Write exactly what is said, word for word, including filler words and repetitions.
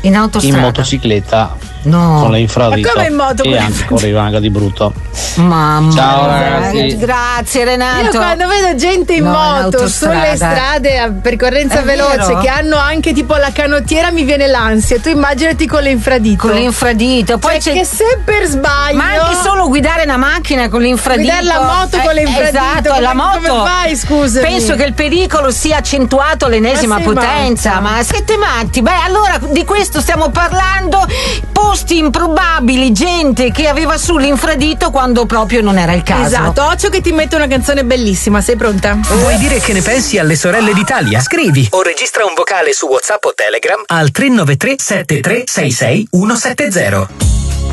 In autostrada? In motocicletta. No. Con l'infradito. Ma come in moto? E anche correva anche di brutto. Mamma. Ciao ragazzi. Grazie Renato. Io quando vedo gente in No, in moto autostrada. sulle strade a percorrenza È veloce vero? che hanno anche tipo la canottiera, mi viene l'ansia. Tu immaginati con l'infradito. Con l'infradito. Poi Cioè c'è che se per sbaglio. Ma anche solo guidare una macchina con l'infradito. Guidare la moto con Eh, l'infradito. Esatto, come, la moto. Come fai, scusami? Penso che il pericolo sia accentuato all'ennesima Ma sei potenza. matta. Ma siete matti? Beh, allora di questo stiamo parlando. Posti improbabili, gente che aveva sull'infradito quando proprio non era il caso. Esatto, occhio che ti metto una canzone bellissima, sei pronta? Vuoi dire che ne pensi alle sorelle d'Italia? Scrivi o registra un vocale su WhatsApp o Telegram al tre nove tre sette tre sei sei uno sette zero.